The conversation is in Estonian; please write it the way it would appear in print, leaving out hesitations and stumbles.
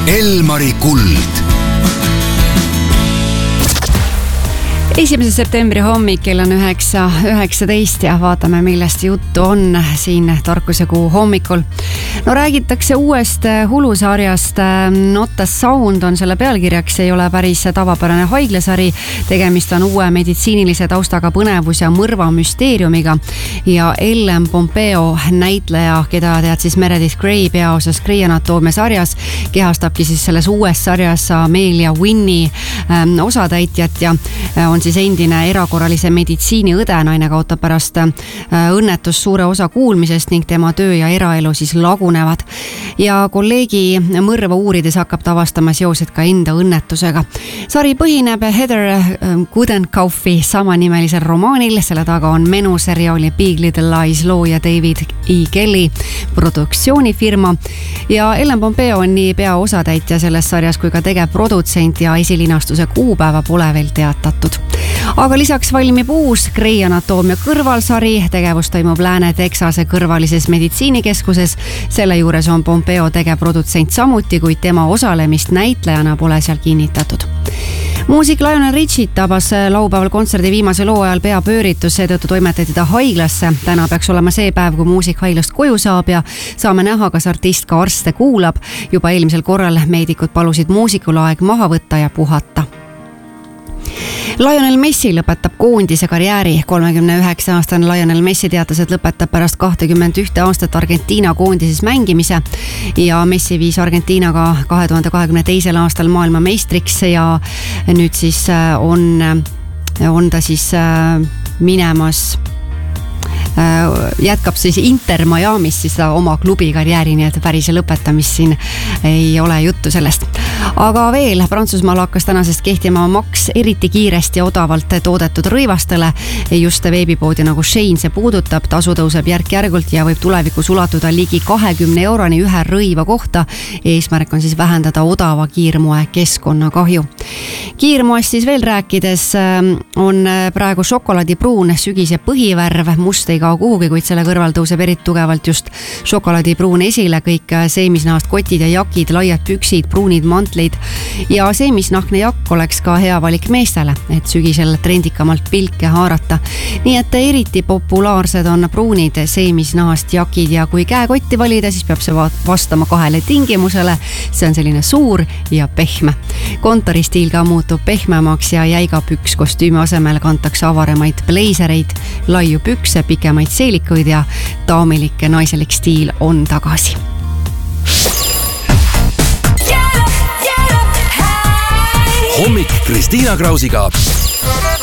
Elmari kuld. 1. septembri hommik, kell on 9:19 ja vaatame, millest juttu on siin Tarkusekuu hommikul. No räägitakse uuest hulusarjast. Not a Sound on selle pealkirjaks, ei ole päris tavapärane haiglasari. Tegemist on uue meditsiinilise taustaga põnevus- ja mõrvamüsteeriumiga. Ja Ellen Pompeo, näitleja, keda tead siis Meredith Grey peaosas Grey Anatomia sarjas, kehastabki siis selles uues sarjas Amelia Winnie osatäitjat ja on siis endine erakorralise meditsiini õde. Naine kaotab pärast õnnetust suure osa kuulmisest ning tema töö ja eraelu siis lagunevad. Ja kolleegi mõrva uurides hakkab ta avastama seosed ka enda õnnetusega. Sari põhineb Heather Goodenkaufi samanimelisel romaanil. Selle taga on menuseriaali Big Little Lies looja David E. Kelly produktsioonifirma. Ja Ellen Pompeo on nii peaosatäitja selles sarjas kui ka tegevprodutsent ja esilinastuse kuupäeva pole veel teatatud. Aga lisaks valmib uus Grey Anatomia kõrvalsari. Tegevus toimub Lääne-Texase kõrvalises meditsiinikeskuses. Selle juures on Pompeo tegevprodutsent samuti, kuid tema osalemist näitlejana pole seal kinnitatud. Muusik Lionel Richie tabas laupäeval kontserdi viimase loo ajal peapööritus, seetõttu toimetati ta haiglasse. Täna peaks olema see päev, kui muusik haiglast koju saab ja saame näha, kas artist ka arste kuulab. Juba eelmisel korral meedikud palusid muusikul aeg maha võtta ja puhata. Lionel Messi lõpetab koondise karjääri. 39-aastane Lionel Messi teatas, et lõpetab pärast 21 aastat Argentiina koondises mängimise ja Messi viis Argentiinaga 2022. aastal maailma meistriks ja nüüd siis on ta siis minemas, jätkab siis Inter Miamis siis oma klubi karjääri, nii et päris lõpetamist siin ei ole juttu sellest. Aga veel, Prantsusmaal hakkas tänasest kehtima maks eriti kiiresti ja odavalt toodetud rõivastele. Just veebipoodi nagu Shein see puudutab. Tasu tõuseb järk-järgult ja võib tulevikus ulatuda ligi 20 euroni ühe rõiva kohta. Eesmärk on siis vähendada odava kiirmoe keskkonnakahju. Kiirmoest siis veel rääkides on praegu šokolaadipruun sügise põhivärv. Must ei kao kuhugi, kuid selle kõrval tõuseb eriti tugevalt just šokolaadipruun esile. Kõik seemisnahast kotid ja jakid, laiad püksid, pruunid mantlid ja seemisnahkne jakk oleks ka hea valik meestele, et sügisel trendikamalt pilke haarata. Nii et eriti populaarsed on pruunid seemisnahast jakid ja kui käekotti valida, siis peab see vastama 2 tingimusele. See on selline suur ja pehme. Kontoristiil ka muutub pehmemaks ja jäiga püks kostüümi asemel kantakse avaremaid bleisereid, laiu pükse, pikemaid seelikuid ja daamilik ja naiselik stiil on tagasi. Hommik Kristiina Krausiga.